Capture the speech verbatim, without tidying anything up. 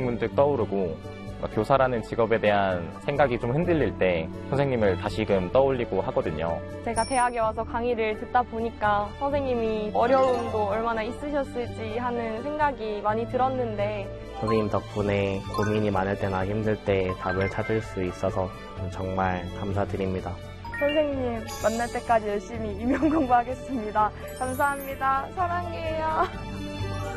문득문득 떠오르고 교사라는 직업에 대한 생각이 좀 흔들릴 때 선생님을 다시금 떠올리고 하거든요. 제가 대학에 와서 강의를 듣다 보니까 선생님이 어려움도 얼마나 있으셨을지 하는 생각이 많이 들었는데 선생님 덕분에 고민이 많을 때나 힘들 때 답을 찾을 수 있어서 정말 감사드립니다. 선생님 만날 때까지 열심히 임용 공부하겠습니다. 감사합니다. 사랑해요.